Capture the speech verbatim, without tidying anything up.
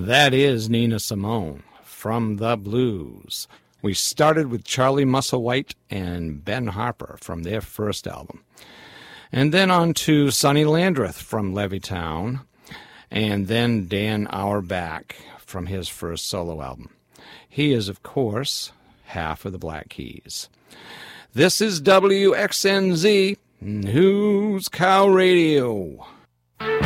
That is Nina Simone from the Blues. We started with Charlie Musselwhite and Ben Harper from their first album. And then on to Sonny Landreth from Levittown, and then Dan Auerbach from his first solo album. He is, of course, half of the Black Keys. This is W X N Z News Cow Radio.